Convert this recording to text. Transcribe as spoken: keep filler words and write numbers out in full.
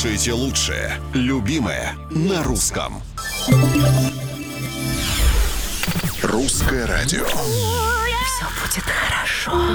Слушайте лучшее, любимое на русском. Русское радио. Все будет хорошо.